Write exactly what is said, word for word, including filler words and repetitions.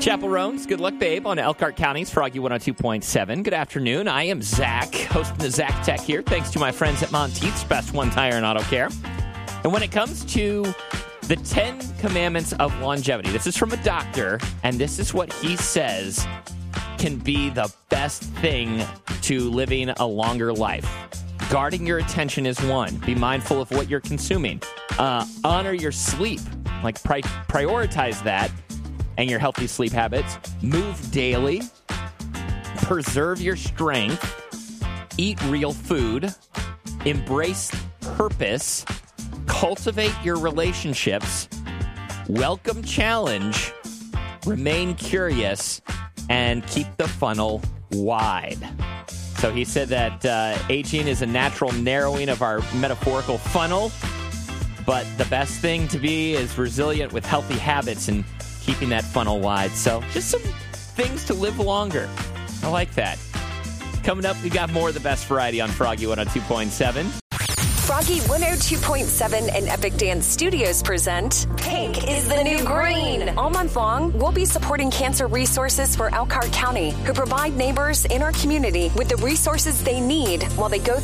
Chapel Roans, good luck, babe, on Elkhart County's Froggy one oh two point seven. Good afternoon. I am Zach, hosting the Zach Tech here, thanks to my friends at Monteith's Best One Tire and Auto Care. And when it comes to the Ten Commandments of Longevity, this is from a doctor, and this is what he says can be the best thing to living a longer life. Guarding your attention is one. Be mindful of what you're consuming. Uh, honor your sleep. Like, pri- prioritize that and your healthy sleep habits. Move daily. Preserve your strength. Eat real food. Embrace purpose. Cultivate your relationships. Welcome challenge. Remain curious. And keep the funnel wide. So he said that uh, aging is a natural narrowing of our metaphorical funnel, but the best thing to be is resilient with healthy habits and keeping that funnel wide. So just some things to live longer. I like that. Coming up, we got more of the best variety on Froggy one oh two point seven. Froggy one oh two point seven and Epic Dance Studios present Pink is the New Green. All month long, we'll be supporting cancer resources for Elkhart County, who provide neighbors in our community with the resources they need while they go through